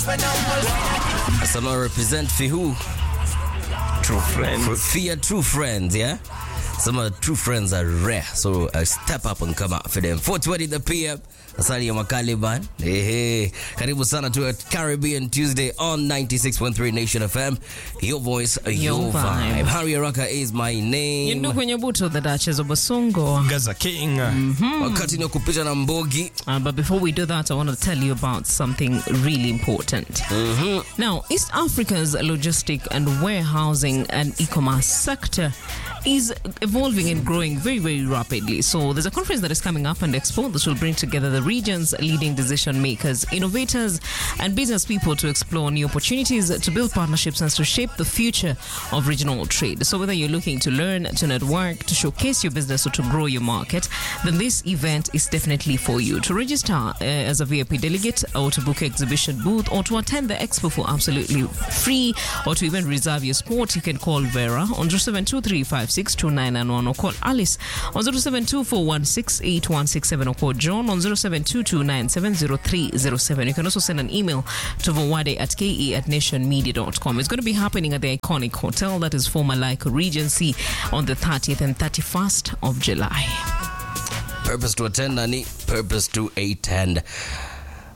Asama represent for who? True friends. For your true friends, yeah? Some of the true friends are rare, so step up and come out for them. 4:20 the PM. Asali ya Makaliban. Hey. Karibu sana to a Caribbean Tuesday on 96.3 Nation FM. Your voice, your vibe. Harry Araka is my name. Yundu kwenye buto the Duchess of Basongo. Gaza King. Wakati ni kupita na Mbogi. But before we do that, I want to tell you about something really important. Now, East Africa's logistic and warehousing and e-commerce sector is evolving and growing very, very rapidly. So there's a conference that is coming up and Expo. This will bring together the region's leading decision makers, innovators, and business people to explore new opportunities, to build partnerships, and to shape the future of regional trade. So whether you're looking to learn, to network, to showcase your business, or to grow your market, then this event is definitely for you. To register as a VIP delegate, or to book an exhibition booth, or to attend the Expo for absolutely free, or to even reserve your spot, you can call Vera on 0723562991 or call Alice on 0724168167 or call John on 0722970307. You can also send an email to vawade@ke@nationmedia.com. It's going to be happening at the iconic hotel that is former Laika Regency on the 30th and 31st of July. Purpose to attend, Nani. Purpose to attend.